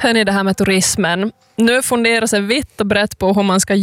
Hörni, det här med turismen. Nu funderar sig vitt och brett på hur man ska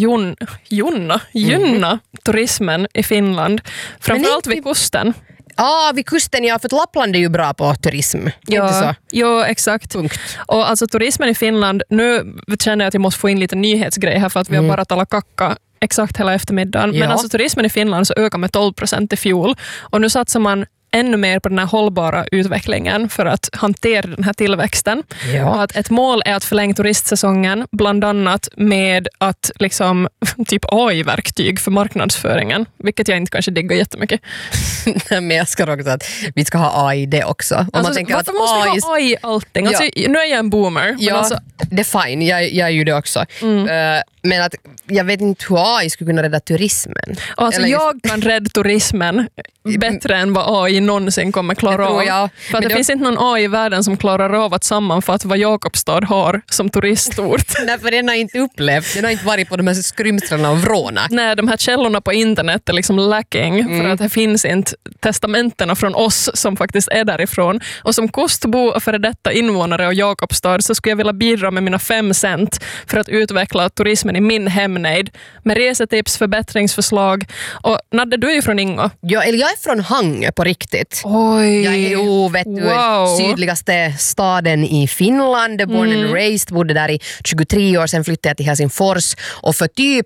gynna turismen i Finland. Framförallt vid kusten. Ja, vid kusten, ja, för att Lappland är ju bra på turism. Ja, inte så? ja, exakt. Punkt. Och alltså turismen i Finland, nu känner jag att jag måste få in lite nyhetsgrej här för att vi har bara talat kacka exakt hela eftermiddagen. Ja. Men alltså turismen i Finland så ökar med 12% i fjol. Och nu satsar man ännu mer på den här hållbara utvecklingen för att hantera den här tillväxten. Ja. Och att ett mål är att förlänga turistsäsongen, bland annat med att liksom, typ AI-verktyg för marknadsföringen, vilket jag inte kanske diggar jättemycket. Men jag ska också att vi ska ha AI det också. Om Alltså, man tänker varför att måste AI... vi ha AI i allting? Alltså, nu är jag en boomer. Ja, Men alltså, det är fine. Jag är ju det också. Men att jag vet inte hur AI skulle kunna rädda turismen. och alltså, Eller jag kan rädda turismen bättre än vad AI någonsin kommer klara Det tror av. jag. För att det finns inte någon AI i världen som klarar av att sammanfatta vad Jakobstad har som turistort. Nej, för den har inte upplevt. Den har inte varit på de här skrymslarna och vråna. Nej, de här källorna på internet är liksom lacking för att det finns inte testamenterna från oss som faktiskt är därifrån. Och som kustbo och före detta invånare av Jakobstad så skulle jag vilja bidra med mina 5 cent för att utveckla turismen i min hemnejd med resetips, förbättringsförslag. Och Nadde, du är ju från Ingo. Ja, eller jag är från Hangö på riktigt. Oj! Jag är ju, vet du, sydligaste staden i Finland. Born and raised, bodde där i 23 år, sen flyttade jag till Helsingfors. Och för typ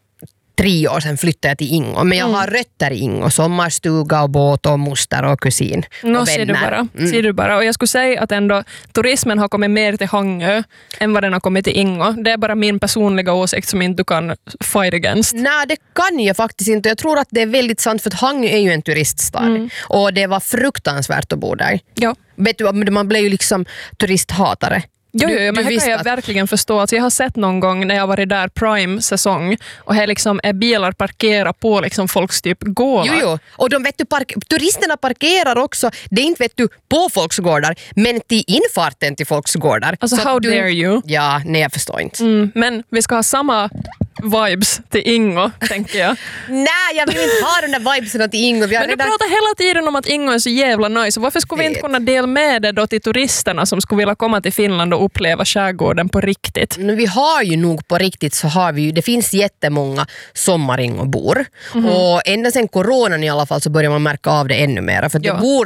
3 år sedan flyttade jag till Ingo. Men jag har rötter i Ingo. Sommarstuga och båt och moster och kusin och vänner. Ser du bara. Och jag skulle säga att ändå turismen har kommit mer till Hangö än vad den har kommit till Ingo. Det är bara min personliga åsikt som inte du kan fight against. Nej, det kan jag faktiskt inte. Jag tror att det är väldigt sant för att Hangö är ju en turiststad. Och det var fruktansvärt att bo där. Ja. Vet du, man blev ju liksom turisthatare. Jo, men det kan jag verkligen förstå. Alltså jag har sett någon gång när jag varit där prime-säsong och här liksom är bilar parkerade på liksom folks typ gårdar. Jo, och de vet du, turisterna parkerar också, det är inte vet du på folks gårdar, men till infarten till folks gårdar. Alltså så how dare you? Ja, nej jag förstår inte. Men vi ska ha samma vibes till Ingo, tänker jag. Nej, jag vill inte ha den där vibesen till Ingo. Men du pratar hela tiden om att Ingo är så jävla nice. Varför skulle vi inte kunna dela med det då till turisterna som skulle vilja komma till Finland och uppleva skärgården på riktigt? Vi har ju nog på riktigt så har vi ju, det finns jättemånga sommaringobor. Och ända sedan coronan i alla fall så börjar man märka av det ännu mer. För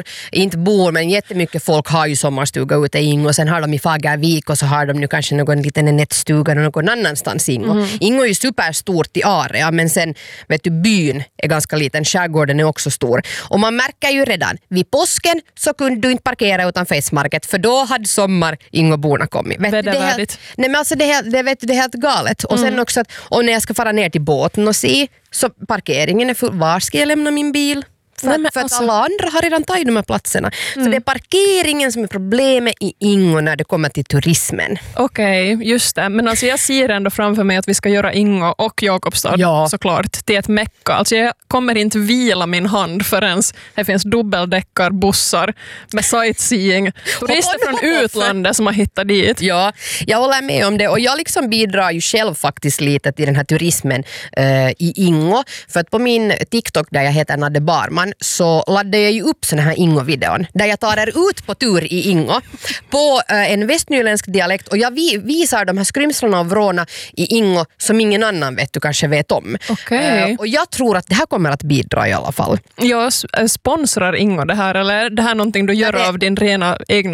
att men jättemycket folk har ju sommarstuga ute i Ingo. Sen har de i Fagervik och så har de nu kanske någon liten nättstuga någon annanstans i Ingo. Ingo är ju superstort i area, men sen vet du, byn är ganska liten, skärgården är också stor. Och man märker ju redan, vid påsken så kunde du inte parkera utanför Festmarket för då hade sommar-Ingoborna kommit. Vet du, det är helt galet. Och sen också att när jag ska fara ner till båten och se så parkeringen är full. Var ska jag lämna min bil? För att alla andra har redan tagit de här platserna. Så det är parkeringen som är problemet i Ingo när det kommer till turismen. Okej, just det. Men alltså jag ser ändå framför mig att vi ska göra Ingo och Jakobstad såklart till ett mecka. Alltså jag kommer inte vila min hand förrän det finns dubbeldäckarbussar med sightseeing. Turister från utlandet som har hittat dit. Ja, jag håller med om det. Och jag liksom bidrar ju själv faktiskt lite till den här turismen i Ingo. För att på min TikTok där jag heter Nadde Barman så laddade jag ju upp såna här Ingo-videon där jag tar er ut på tur i Ingo på en västnyländsk dialekt och jag visar de här skrymslarna och vråna i Ingo som ingen annan vet du kanske vet om. Okay. Och jag tror att det här kommer att bidra i alla fall. Jag sponsrar Ingo det här eller det här någonting du gör av din rena egna